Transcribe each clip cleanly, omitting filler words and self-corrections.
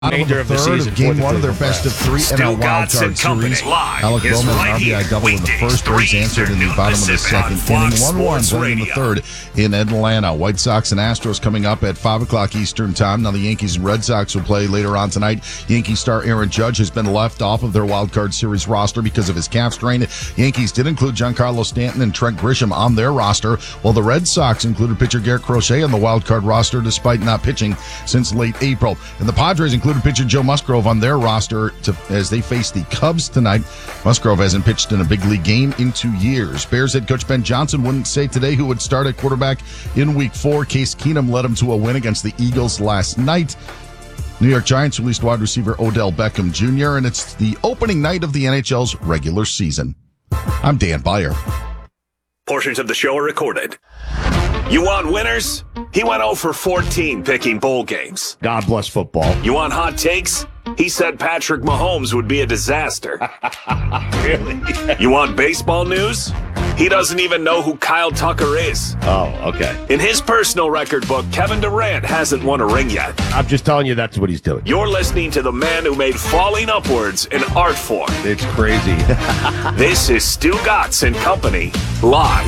Remainder of the season. Game one of their best of three in a wild card series. Alec Bowman, an RBI double in the first. Braves answered in the bottom of the second inning. 1-1 playing in the third in Atlanta. White Sox and Astros coming up at 5 o'clock Eastern time. Now the Yankees and Red Sox will play later on tonight. Yankee star Aaron Judge has been left off of their wild card series roster because of his calf strain. Yankees did include Giancarlo Stanton and Trent Grisham on their roster, while the Red Sox included pitcher Garrett Crochet on the wild card roster despite not pitching since late April. And the Padres included pitcher Joe Musgrove on their roster as they face the Cubs tonight. Musgrove hasn't pitched in a big league game in 2 years. Bears head coach Ben Johnson wouldn't say today who would start at quarterback in Week 4. Case Keenum led him to a win against the Eagles last night. New York Giants released wide receiver Odell Beckham Jr., and it's the opening night of the NHL's regular season. I'm Dan Beyer. Portions of the show are recorded. You want winners? He went 0 for 14 picking bowl games. God bless football. You want hot takes? He said Patrick Mahomes would be a disaster. Really? You want baseball news? He doesn't even know who Kyle Tucker is. Oh, okay. In his personal record book, Kevin Durant hasn't won a ring yet. I'm just telling you that's what he's doing. You're listening to the man who made falling upwards an art form. It's crazy. This is Stu Gatz and Company, live.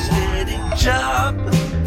Job,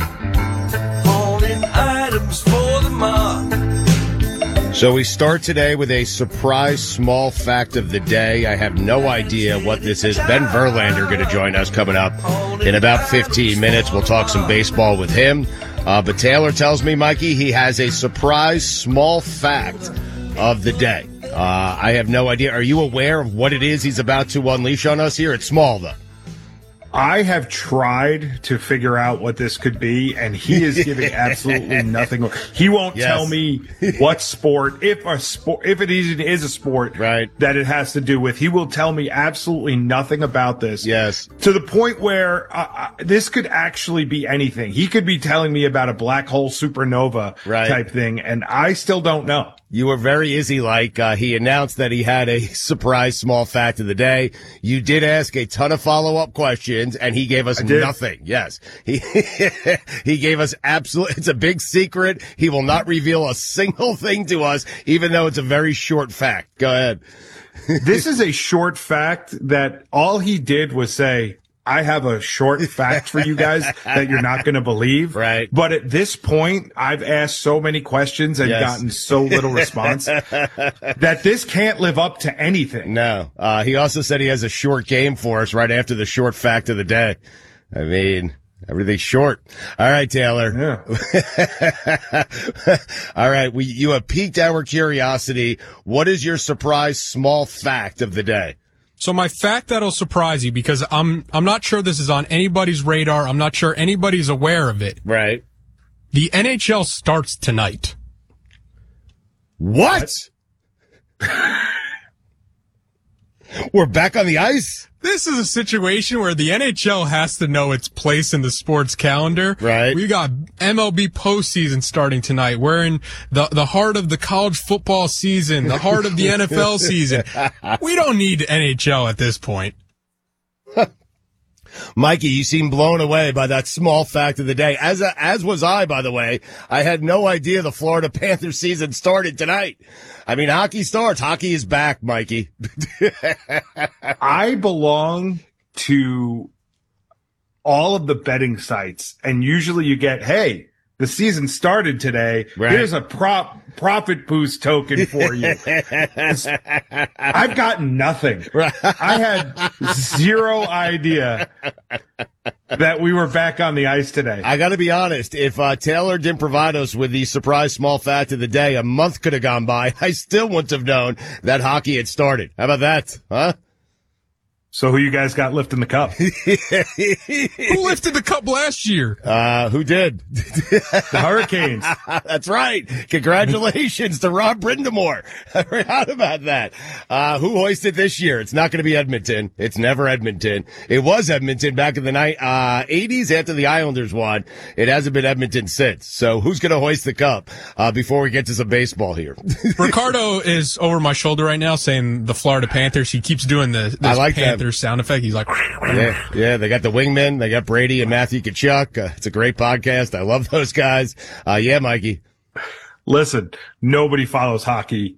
holding items for the mob. So we start today with a surprise small fact of the day. I have no idea what this is. Ben Verlander going to join us coming up in about 15 minutes. We'll talk some baseball with him. But Taylor tells me, Mikey, he has a surprise small fact of the day. I have no idea. Are you aware of what it is he's about to unleash on us here? It's small, though. I have tried to figure out what this could be, and he is giving absolutely nothing. He won't tell me what sport, if it is a sport, right, that it has to do with. He will tell me absolutely nothing about this. Yes. To the point where this could actually be anything. He could be telling me about a black hole supernova type thing, and I still don't know. You were very Izzy-like. He announced that he had a surprise small fact of the day. You did ask a ton of follow-up questions, and he gave us nothing. Yes. He gave us it's a big secret. He will not reveal a single thing to us, even though it's a very short fact. Go ahead. This is a short fact that all he did was say, I have a short fact for you guys that you're not going to believe. Right. But at this point, I've asked so many questions and gotten so little response that this can't live up to anything. No. He also said he has a short game for us right after the short fact of the day. I mean, everything's short. All right, Taylor. Yeah. All right. You have piqued our curiosity. What is your surprise small fact of the day? So my fact that'll surprise you, because I'm not sure this is on anybody's radar. I'm not sure anybody's aware of it. Right. The NHL starts tonight. What? We're back on the ice? This is a situation where the NHL has to know its place in the sports calendar. Right. We got MLB postseason starting tonight. We're in the heart of the college football season, the heart of the NFL season. We don't need NHL at this point. Mikey, you seem blown away by that small fact of the day. As was I, by the way. I had no idea the Florida Panthers season started tonight. I mean, hockey starts. Hockey is back, Mikey. I belong to all of the betting sites, and usually you get, hey, the season started today. Right. Here's a profit boost token for you. I've gotten nothing. Right. I had zero idea that we were back on the ice today. I got to be honest. If Taylor didn't provide us with the surprise small fact of the day, a month could have gone by. I still wouldn't have known that hockey had started. How about that? Huh? So who you guys got lifting the cup? Who lifted the cup last year? Who did? The Hurricanes. That's right. Congratulations to Rob Brindamore. How about that? Who hoisted this year? It's not going to be Edmonton. It's never Edmonton. It was Edmonton back in the 80s after the Islanders won. It hasn't been Edmonton since. So who's going to hoist the cup before we get to some baseball here? Ricardo is over my shoulder right now saying the Florida Panthers. He keeps doing this Panthers sound effect. He's like, yeah, they got the wingmen. They got Brady and Matthew Tkachuk. It's a great podcast. I love those guys. Yeah, Mikey. Listen, nobody follows hockey